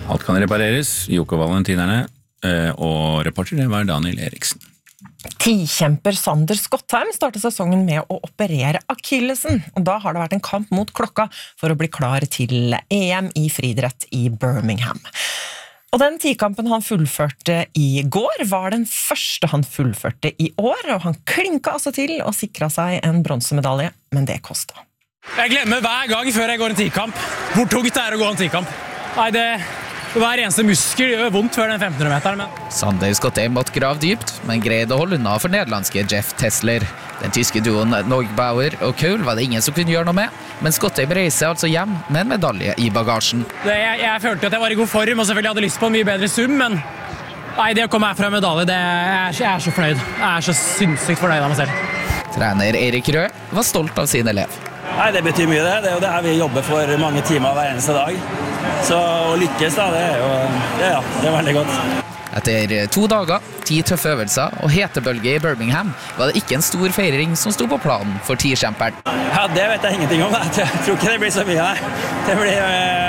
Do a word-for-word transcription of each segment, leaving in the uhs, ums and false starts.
Alt kan repareres, Joko Valentinerne, og reporter det var Daniel Eriksen. Tikjemper Sander Skottheim startet sesongen med å operere akillesen, og da har det vært en kamp mot klokka for å bli klar til E M i friidrett i Birmingham. Og den tikampen han fullførte i går var den første han fullførte i år, og han klinka altså til og sikret seg en bronsemedalje, men det kostet. Jeg glemmer hver gang før jeg går en tikamp hvor tungt det er å gå en tikamp. Nei, det... Hver eneste muskel gjør vondt før den femten hundre meteren. Men... Sander Skottheim måtte grave dypt, men greide å holde unna for nederlandske Jeff Tessler. Den tyske duoen Neugbauer og Kuhl var det ingen som kunne gjøre noe med, men Skottheim reiser altså hjem med en medalje i bagasjen. Det, jeg, jeg følte at jeg var i god form, og selvfølgelig hadde lyst på en mye bedre sum, men nei, det å komme herfra med medalje, det, jeg, er, jeg er så fornøyd. Jeg er så sinnssykt fornøyd av meg selv. Trener Erik Rød var stolt av sin elev. Nei, det betyr mye det. Det er jo det her vi jobber for mange timer hver eneste dag. Så å lykkes da, det er jo ja, det er veldig godt. Etter to dager, ti tøffe øvelser og hetebølge i Birmingham var det ikke en stor feiring som sto på planen for tikjemperen. Ja, det vet jeg ingenting om. Jeg tror ikke det blir så mye, nei. Det blir,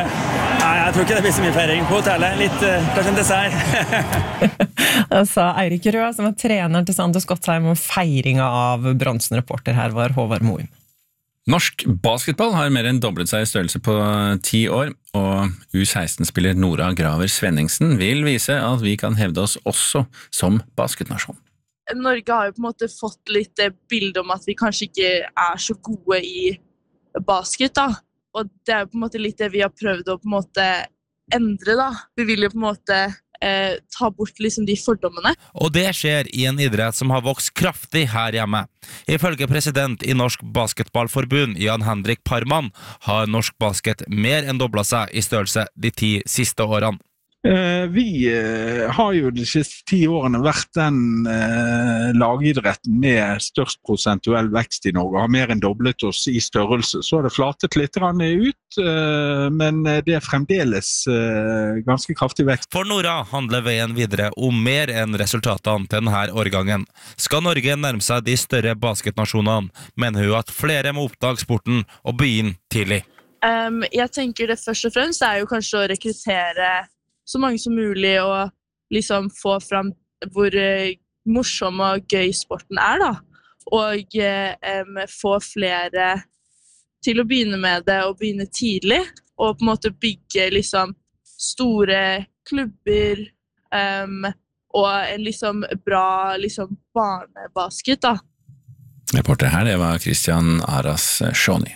nei, jeg tror ikke det blir så mye feiring på hotellet. Litt, kanskje en dessert. Det sa Eirik Rød, som er treneren til Sander Skottheim, og feiringen av bronsenreporter her var Håvard Moum. Norsk basketball har mer enn doblet seg i størrelse på ti år, og U seksten-spiller Nora Graver Svenningsen vil vise at vi kan hevde oss også som basketnasjon. Norge har jo på en måte fått litt bilde om at vi kanskje ikke er så gode i basket, da. Og det er jo på en måte litt det vi har prøvd å på en måte endre, da. Vi vil jo på en måte eh, ta bort liksom de fordommene. Og det skjer i en idrett som har vokst kraftig her hjemme. Ifølge president i Norsk Basketballforbund, Jan Henrik Parman, har norsk basket mer enn doblet seg i størrelse de ti siste årene. Eh, vi eh, har jo de siste ti årene vært den eh, lagidretten med størst prosentuell vekst i Norge, har mer enn doblet oss i størrelse. Så har det flatet litt ut, eh, men det er fremdeles eh, ganske kraftig vekst. For Nora handler veien videre om mer enn resultatene til denne årgangen. Skal Norge nærme seg de større basketnasjonene, mener hun at flere må oppdage sporten og begynne tidlig. Um, jeg tenker det først og fremst er jo kanskje å rekruttere så mange som mulig og liksom få fram hvor uh, morsom og gøy sporten er da. Og uh, um, få flere til å begynne med det og begynne tidlig. Og på en måte bygge liksom store klubber um, og en liksom bra liksom barnebasket da. Reporter her, det var Christian Aras Shoni.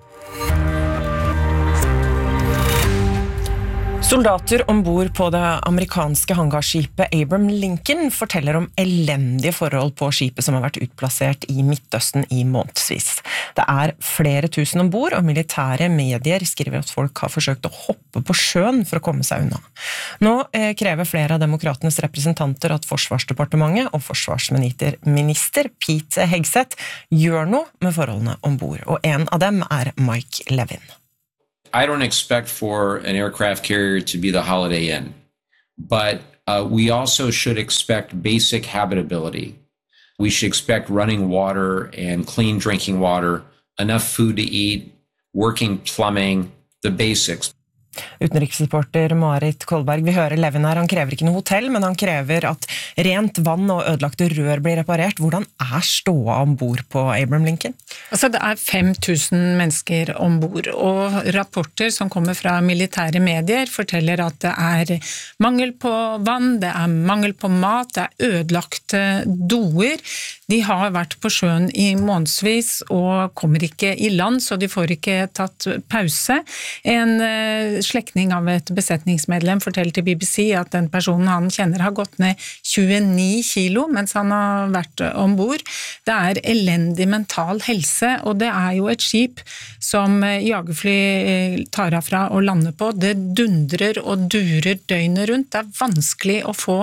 Soldater ombord på det amerikanske hangarskipet Abraham Lincoln forteller om elendige forhold på skipet som har vært utplassert i Midtøsten i månedsvis. Det er flere tusen ombord, og militære medier skriver at folk har forsøkt å hoppe på sjøen for å komme seg unna. Nå eh, krever flere av demokratenes representanter at Forsvarsdepartementet og forsvarsminister Pete Hegseth gjør noe med forholdene ombord, og en av dem er Mike Levin. I don't expect for an aircraft carrier to be the Holiday Inn, but uh, we also should expect basic habitability. We should expect running water and clean drinking water, enough food to eat, working plumbing, the basics. Utenriksreporter Marit Kolberg, vi hører Levin her, han krever ikke noe hotell, men han krever at rent vann og ødelagte rør blir reparert. Hvordan er ståa ombord på Abraham Lincoln? Altså, det er fem tusen mennesker ombord, og rapporter som kommer fra militære medier forteller at det er mangel på vann, det er mangel på mat, det er ødelagte doer. De har vært på sjøen i månedsvis og kommer ikke i land, så de får ikke tatt pause. En slektning av et besetningsmedlem forteller til B B C at den personen han kjenner har gått ned tjueni kilo mens han har vært ombord. Det er elendig mental helse, og det er jo et skip som jagerfly tar av fra og lander på. Det dundrer og durer døgnet rundt. Det er vanskelig å få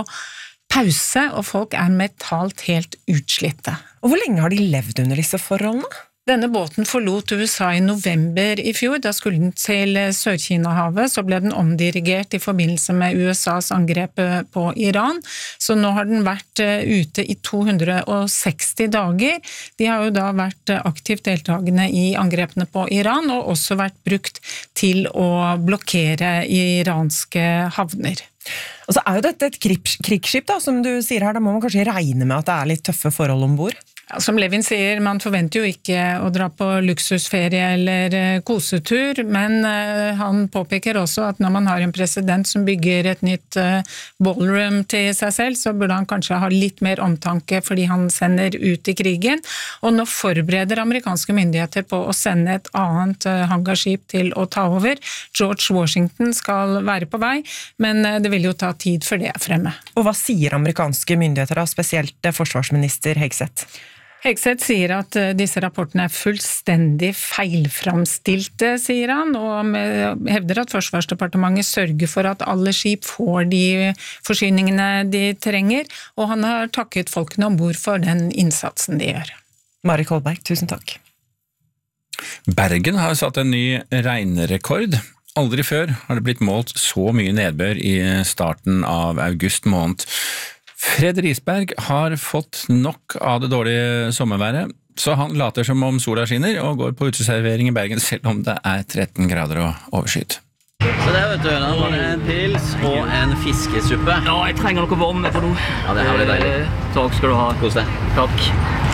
pause, og folk er mentalt helt utslitte. Og hvor lenge har de levd under disse forholdene? Denne båten forlot U S A i november i fjor, da skulle den til Sør-Kina-havet, så ble den omdirigert i forbindelse med U S A's angrep på Iran, så nå har den vært ute i to hundre og seksti dager. De har jo da vært aktivt deltagende i angrepene på Iran, og også vært brukt til å blokkere iranske havner. Og så er jo dette et krigsskip da, som du sier her, da må man kanskje regne med at det er litt tøffe forhold ombord? Ja, som Levin sier, man forventer jo ikke å dra på luksusferie eller kosetur, men uh, han påpeker også at når man har en president som bygger et nytt uh, ballroom til seg selv, så burde han kanskje ha litt mer omtanke fordi han sender ut i krigen, og nå forbereder amerikanske myndigheter på å sende et annet uh, hangarskip til å ta over. George Washington skal være på vei, men uh, det vil jo ta tid før det er fremme. Og hva sier amerikanske myndigheter da, spesielt uh, forsvarsminister Hegseth? Hegseth sier at disse rapportene er fullstendig feilframstilte, sier han, og hevder at Forsvarsdepartementet sørger for at alle skip får de forsyningene de trenger, og han har takket folkene ombord for den innsatsen de gjør. Mari Kolberg, tusen takk. Bergen har satt en ny regnrekord. Aldri før har det blitt målt så mye nedbør i starten av august måned. Fred Risberg har fått nok av det dårlige sommerværet, så han later som om sola skinner og går på uteservering i Bergen selv om det er tretten grader og overskyet. Så det vet du, da var det en pils og en fiskesuppe. Ja, jeg trenger noe varme på do. Ja, det her blir deilig. Takk skal du ha. Kos deg. Takk.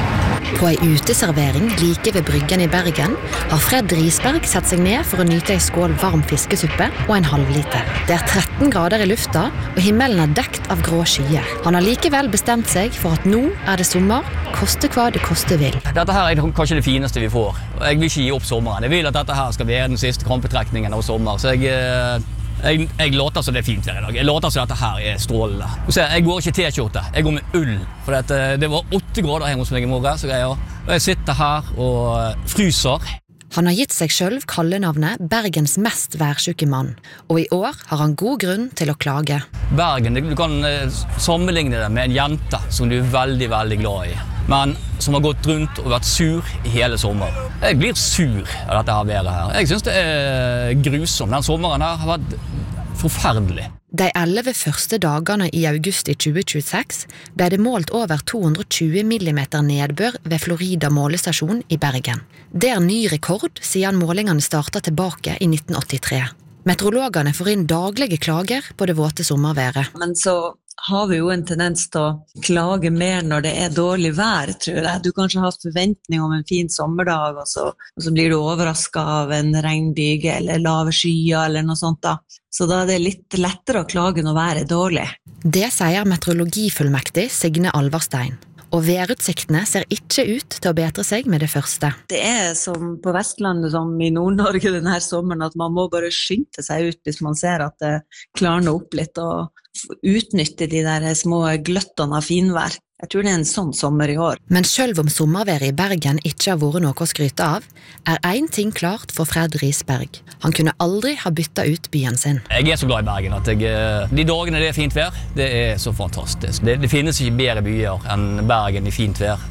På ei uteservering like ved Bryggen i Bergen har Fred Risberg sett seg ned for å nyte ei skål varm fiskesuppe og en halv liter. Det er tretten grader i lufta, og himmelen er dekt av grå skyer. Han har likevel bestemt seg for at nå er det sommer, koste hva det koste vil. Dette her er kanskje det fineste vi får, og jeg vil ikke gi opp sommeren. Jeg vil at dette her skal være den siste krampetrekningen av sommer, så jeg... Jeg, jeg låter så det er fint her i dag. Jeg låter så dette her er strålende. Jeg går ikke T-skjorte, jeg går med ull. For det, det var åtte grader hjemme hos meg i morgen, så greier. Og jeg sitter her og fryser. Han har gitt seg selv kallenavnet Bergens mest værsjuke mann, og i år har han god grunn til å klage. Bergen, du kan sammenligne det med en jente som du er veldig, veldig glad i, men som har gått rundt og vært sur i hele sommer. Jeg blir sur av dette her været her. Jeg synes det er grusomt. Den sommeren her har vært forferdelig. De elleve første dagene i august i tjue tjueseks ble det målt over to hundre og tjue millimeter nedbør ved Florida målestasjon i Bergen. Det er ny rekord siden målingene startet tilbake i nitten åttitre. Meteorologene får inn daglige klager på det våte sommerværet. Men så har vi jo en tendens til å klage mer når det er dårlig vær, tror jeg. Du kanskje har hatt forventning om en fin sommerdag, og så, og så blir du overrasket av en regnbyge eller lave skyer eller noe sånt da. Så da er det litt lettere å klage når været er dårlig. Det sier meteorologifullmektig Signe Alvarstein. Og værutsiktene ser ikke ut til å betre seg med det første. Det er som på Vestlandet, som i Nord-Norge denne sommeren, at man må bare skynde seg ut hvis man ser at det klarner opp litt, og utnytte de der små gløttene av finvær. Jeg tror det er en sånn sommer i år. Men selv om sommerværet i Bergen ikke har vært noe å skryte av, er en ting klart for Fred Risberg. Han kunne aldri ha byttet ut byen sin. Jeg er så glad i Bergen at jeg, de dagene det er fint vær, det er så fantastisk. Det, det finnes ikke bedre byer enn Bergen i fint vær.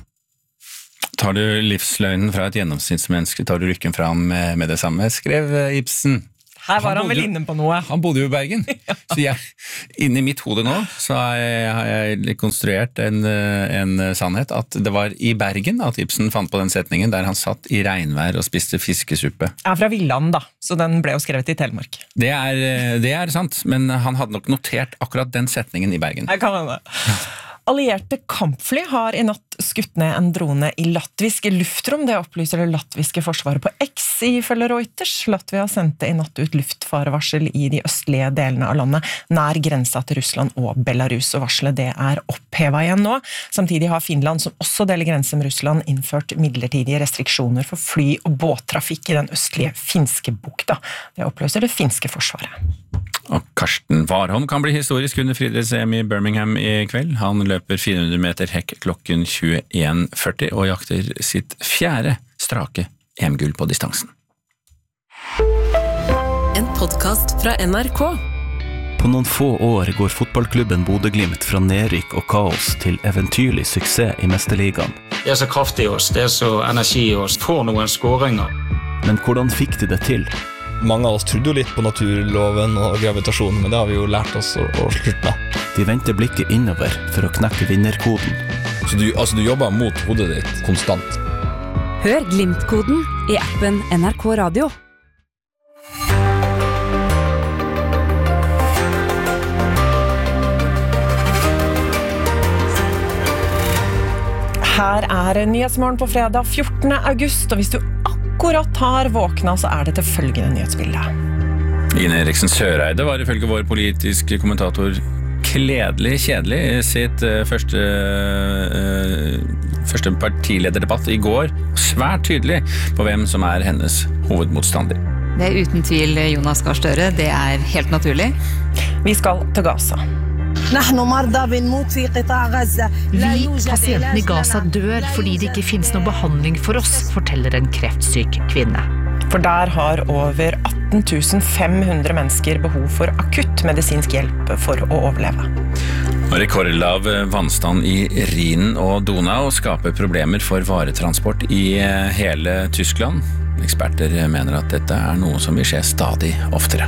Tar du livsløgnen fra et gjennomsnittsmenneske, tar du lykken fram med, med det samme, skrev Ibsen. Her var han, han vel inne på noe. Han bodde jo i Bergen. Ja. Så jeg, inni mitt hode nå, så har jeg, har jeg konstruert en, en sannhet at det var i Bergen at Ibsen fant på den setningen der han satt i regnvær og spiste fiskesuppe. Ja, fra Villand da, så den ble jo skrevet i Telemark. Det er, det er sant, men han hadde nok notert akkurat den setningen i Bergen. Jeg kan hende. Allierte kampfly har i natt skutt ned en drone i latviske luftrom. Det opplyser det latviske forsvaret på X ifølge Reuters. Latvia sendte i natt ut luftfarevarsel i de østlige delene av landet, nær grensa til Russland og Belarus, og varselet det er opphevet igjen nå. Samtidig har Finland, som også deler grense med Russland, innført midlertidige restriksjoner for fly- og båttrafikk i den østlige finske bukta. Det opplyser det finske forsvaret. Og Karsten Warholm kan bli historisk under friidretts-E M i Birmingham i kveld. Han løper fire hundre meter hekk klokken tjueen førti og jakter sitt fjerde strake E M-gull på distansen. En podcast fra N R K. På noen få år går fotballklubben Bodø Glimt fra nedrykk og kaos til eventyrlig suksess i Mesterligaen. Det er så kraft i oss, det er så energi i oss. Får noen skåringer. Men hvordan fikk de det til? Mange av oss trodde jo litt på naturloven og gravitasjon, men det har vi jo lært oss å, å slutte med. De venter blikket innover for å knekke vinnerkoden. Så du, altså, du jobber mot hodet ditt konstant. Hør Glimt-koden i appen N R K Radio. Her er Nyhetsmorgen på fredag fjortende august, og hvis du akkurat har våkna, så er det til følgende nyhetsbilde. Ine Eriksen Søreide var ifølge vår politiske kommentator kledelig kjedelig i sitt uh, første, uh, første partilederdebatt i går. Svært tydelig på hvem som er hennes hovedmotstander. Det er uten tvil Jonas Gahr Støre, det er helt naturlig. Vi skal til Gaza. Vi, pasientene i Gaza dør fordi det ikke finnes noen behandling for oss, forteller en kreftsyk kvinne. For der har over atten tusen fem hundre mennesker behov for akutt medisinsk hjelp for å overleve. Rekordlav vannstand i Rhinen og Donau skaper problemer for varetransport i hele Tyskland. Eksperter mener at dette er noe som vil skje stadig oftere.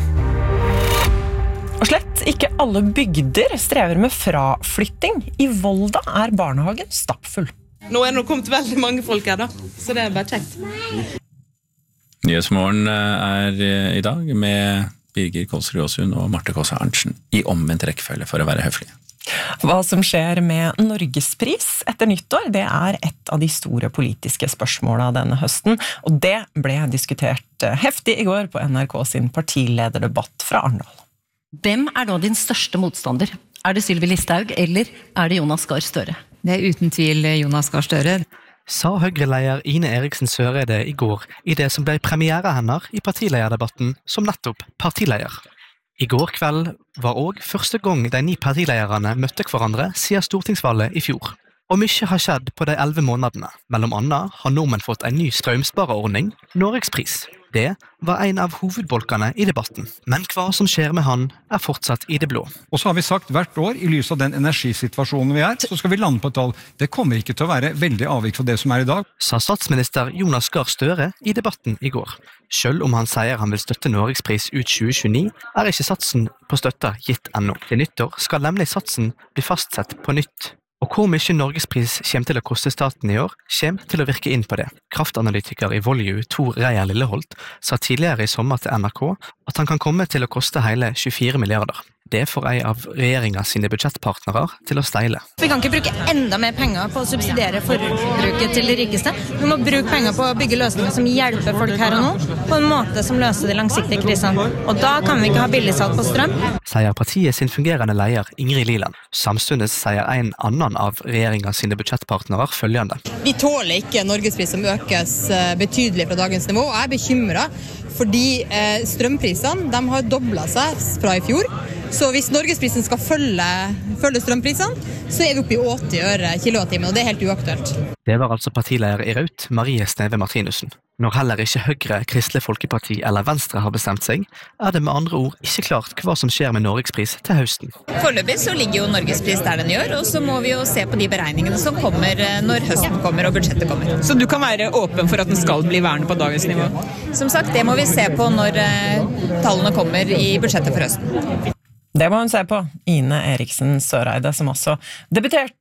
Og slett ikke alle bygder strever med fraflytting. I Volda er barnehagen stappfull. Nå er det kommet veldig mange folk her da, så det er bare kjekt. Nyhetsmorgen er i dag med Birgir Kolsrud Aasund og Marte Kåsa Arntzen i omvendt rekkefølge for å være høflige. Hva som skjer med Norgespris etter nyttår, det er et av de store politiske spørsmålene denne høsten, og det ble diskutert heftig i går på N R K sin partilederdebatt fra Arendal. Hvem er da din største motstander? Er det Sylvi Listhaug, eller er det Jonas Gahr Støre? Det er uten tvil Jonas Gahr Støre. Sa Høyre-leder Ine Eriksen Søreide i går i det som ble premiere hennes i partilederdebatten som nettopp partileder. I går kveld var også første gang de ni partilederne møtte hverandre siden stortingsvalget i fjor. Og mye har skjedd på de elleve månedene. Mellom annet har nordmenn fått en ny strømspareordning, Norgespris. Det var en av hovedbolkene i debatten. Men hva som skjer med han er fortsatt i det blå. Og så har vi sagt hvert år, i lys av den energisituasjonen vi er, så skal vi lande på et tall. Det kommer ikke til å være veldig avvik for det som er i dag. Sa statsminister Jonas Gahr Støre i debatten i går. Selv om han sier han vil støtte Norgespris ut tjue tjueni, er ikke satsen på støtta gitt ennå. Til nyttår skal nemlig satsen bli fastsett på nytt. Og hvor mye Norgespris kommer til å koste staten i år, kommer til å virke inn på det. Kraftanalytiker i Volue, Tor Reier Lilleholt, sa tidligere i sommer til N R K at han kan komme til å koste hele tjuefire milliarder. Det får en av regjeringens sine budsjettpartnere til å steile. Vi kan ikke bruke enda mer penger på å subsidiere forbruket til de rikeste. Vi må bruke penger på å bygge løsninger som hjelper folk her og nå, på en måte som løser de langsiktige krisene. Og da kan vi ikke ha billigsalg på strøm. Sier partiet sin fungerende leder Ingrid Liland. Samtidig sier en annen av regjeringens sine budsjettpartnere følgende. Vi tåler ikke Norgespris som økes betydelig fra dagens nivå, og jeg er bekymret fordi strømprisene de har doblet seg fra i fjor. Så hvis Norgesprisen skal følge, følge strømprisene, så er vi oppe i åtti øre kilowattimen, og det er helt uaktuelt. Det var altså partileder i Raut, Marie Sneve Martinussen. Når heller ikke Høyre, Kristelig Folkeparti eller Venstre har bestemt seg, er det med andre ord ikke klart hva som skjer med Norgespris til høsten. Foreløpig så ligger jo Norgespris der den gjør, og så må vi jo se på de beregningene som kommer når høsten kommer og budsjettet kommer. Så du kan være åpen for at den skal bli værende på dagens nivå? Som sagt, det må vi se på når tallene kommer i budsjettet for høsten. Det må hun se på, Ine Eriksen Søreide, som også debuterte